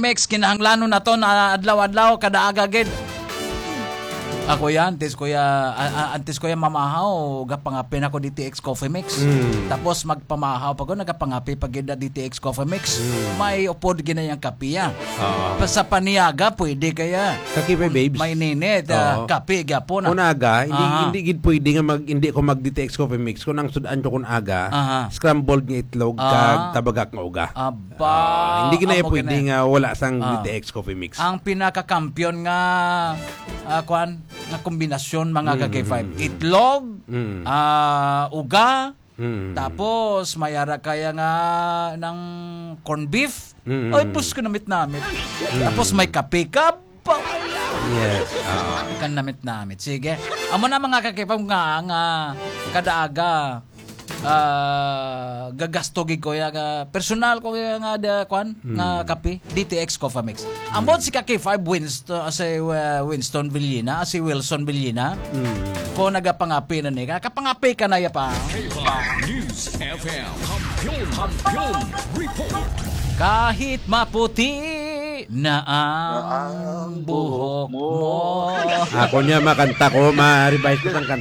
Mix, kinahanglanon na to na adlaw-adlaw kada agagid. Ako yan, antes ko ya mamahaw, gapangapin ako DTX Coffee Mix. Tapos magpamahaw pag nagapangapi pag gida DTX Coffee Mix. May upod ginayang kapiya. Sa paniaga pwede kaya. Kakipay babes. May ninit, kape gyapon. Kunaga, hindi gid pwede nga hindi ko mag DTX Coffee Mix kun ang sudan ko kunaga. Scrambled nga itlog kag tabagak nga uga. Aba. Hindi ginaya pwede nga wala sang DTX Coffee Mix. Ang pinaka-kampiyon nga na kombinasyon mga kag-5. Itlog, uga, tapos mayara kaya nga ng corn beef. Ay, pus ko namit. Tapos may kape ka. Yes. Kan namit. Sige. Amo na mga kag-5 nga kadaaga. Gagastogi ko ya personal ko ya nga da nga kape DTX Coffee Mix. Amot si Kaki5 Winston Villena, si Wilson Villena. Ko nagapangapi na ni kapangapi ka na ya pa. News FM Kampiyon Report. Kahit maputi na ang buhok mo. Ako niya makanta ko, ma-revise ko ang kanta.